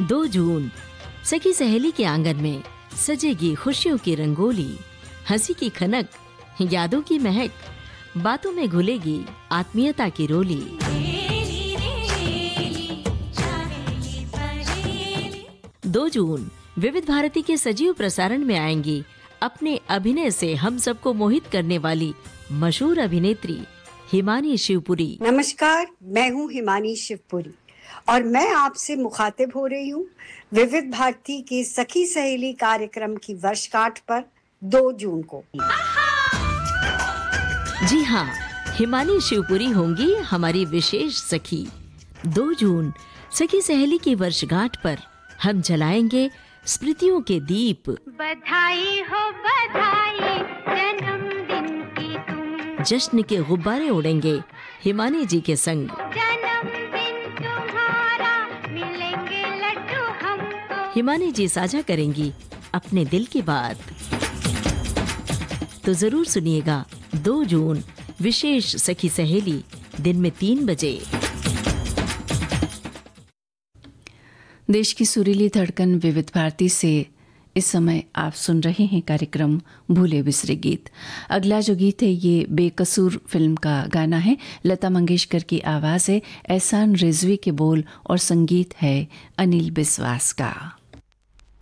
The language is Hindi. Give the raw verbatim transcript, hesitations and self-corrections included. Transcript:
दो जून सखी सहेली के आंगन में सजेगी खुशियों की रंगोली, हंसी की खनक, यादों की महक, बातों में घुलेगी आत्मीयता की रोली। दो जून विविध भारती के सजीव प्रसारण में आएंगी अपने अभिनय से हम सबको मोहित करने वाली मशहूर अभिनेत्री हिमानी शिवपुरी। नमस्कार, मैं हूँ हिमानी शिवपुरी और मैं आपसे मुखातिब हो रही हूँ विविध भारती के सखी सहेली कार्यक्रम की वर्षगांठ पर दो जून को। जी हाँ, हिमानी शिवपुरी होंगी हमारी विशेष सखी। दो जून सखी सहेली की वर्षगांठ पर हम जलाएंगे स्मृतियों के दीप। बधाई हो बधाई जन्मदिन की तुम, जश्न के गुब्बारे उड़ेंगे हिमानी जी के संग। जन्मदिन तुम्हारा मिलेंगे लड्डू हमको। हिमानी जी साझा करेंगी अपने दिल की बात। तो जरूर सुनिएगा दो जून विशेष सखी सहेली दिन में तीन बजे। देश की सुरीली धड़कन विविध भारती से इस समय आप सुन रहे हैं कार्यक्रम भूले बिसरे गीत। अगला जो गीत है ये बेकसूर फिल्म का गाना है। लता मंगेशकर की आवाज़ है, एहसान रिजवी के बोल और संगीत है अनिल बिस्वास का।